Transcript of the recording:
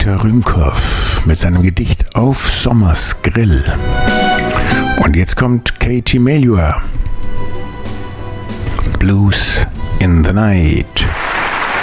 Günter Rühmkoff mit seinem Gedicht Auf Sommers Grill. Und jetzt kommt Katie Melua. Blues in the Night.